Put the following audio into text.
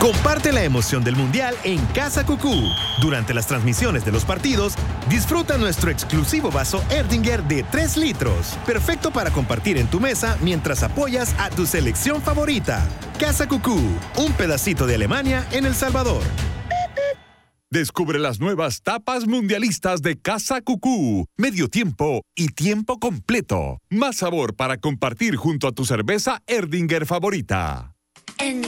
Comparte la emoción del Mundial en Casa Cucú. Durante las transmisiones de los partidos, disfruta nuestro exclusivo vaso Erdinger de 3 litros. Perfecto para compartir en tu mesa mientras apoyas a tu selección favorita. Casa Cucú, un pedacito de Alemania en El Salvador. Descubre las nuevas tapas mundialistas de Casa Cucú. Medio tiempo y tiempo completo. Más sabor para compartir junto a tu cerveza Erdinger favorita.